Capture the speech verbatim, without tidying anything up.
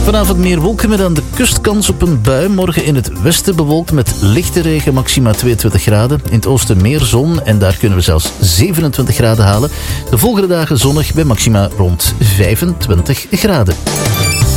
Vanavond meer wolken met aan de kust kans op een bui. Morgen in het westen bewolkt met lichte regen, maxima tweeëntwintig graden. In het oosten meer zon en daar kunnen we zelfs zevenentwintig graden halen. De volgende dagen zonnig bij maxima rond vijfentwintig graden.